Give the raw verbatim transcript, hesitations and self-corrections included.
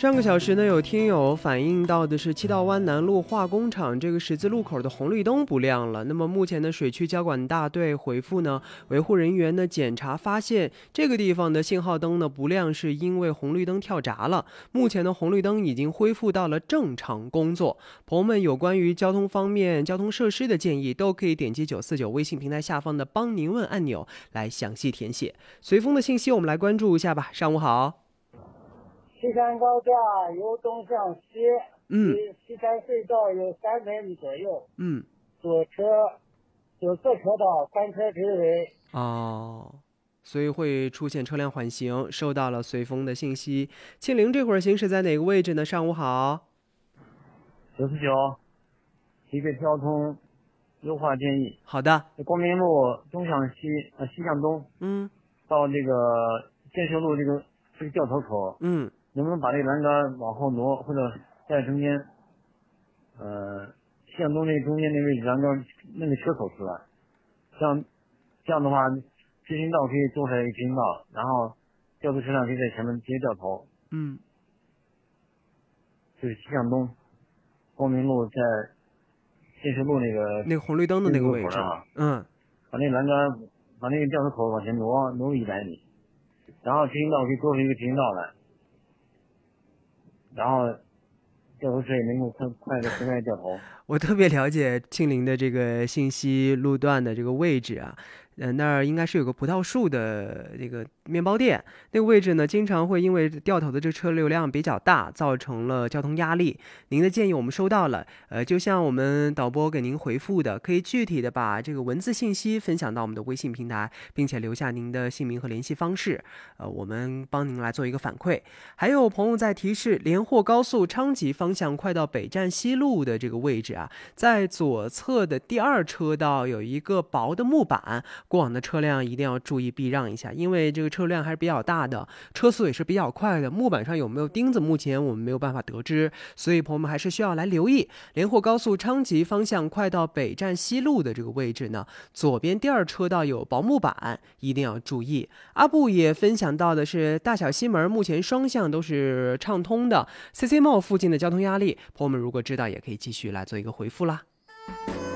上个小时呢，有听友反映到的是七道湾南路化工厂这个十字路口的红绿灯不亮了。那么目前的水区交管大队回复呢，维护人员呢检查发现这个地方的信号灯呢不亮，是因为红绿灯跳闸了。目前的红绿灯已经恢复到了正常工作。朋友们有关于交通方面、交通设施的建议，都可以点击九四九微信平台下方的帮您问按钮来详细填写。随风的信息我们来关注一下吧。上午好。 西山高架由东向西， 嗯， 离西山隧道有三百米左右。 嗯， 左车左侧车道单车直围。 哦，所以会出现车辆缓行，收到了随风的信息。庆龄这会儿行驶在哪个位置呢？上午好。 九四九，一个交通优化建议。 好的。 光明路东向西，呃西向东， 嗯， 到这个建设路这个这个掉头口， 嗯， 能不能把这个栏杆往后挪，或者在中间，呃，西向东那中间那位置栏杆那个车口出来，这样这样的话，直行道可以做出来一个直行道，然后调度车辆可以在前面直接掉头。 嗯， 就是西向东，光明路在建设路那个那个红绿灯的那个位置。嗯， 把那栏杆把那个掉头口往前挪挪一百米，然后直行道可以做出一个直行道来，然后掉头车也能够快快的很快掉头。 我特别了解庆龄的这个信息路段的这个位置啊，呃，那儿应该是有个葡萄树的这个面包店，那个位置呢，经常会因为掉头的这车流量比较大，造成了交通压力。您的建议我们收到了，呃，就像我们导播给您回复的，可以具体的把这个文字信息分享到我们的微信平台，并且留下您的姓名和联系方式，呃，我们帮您来做一个反馈。还有朋友在提示，连霍高速昌吉方向快到北站西路的这个位置啊，在左侧的第二车道有一个薄的木板，过往的车辆一定要注意避让一下，因为这个车辆还是比较大的，车速也是比较快的，木板上有没有钉子目前我们没有办法得知，所以朋友们还是需要来留意。连霍高速昌吉方向快到北站西路的这个位置呢，左边第二车道有薄木板，一定要注意。阿布也分享到的是大小西门目前双向都是畅通的， C C Mall 附近的交通压力，朋友们如果知道也可以继续来做一个回复啦。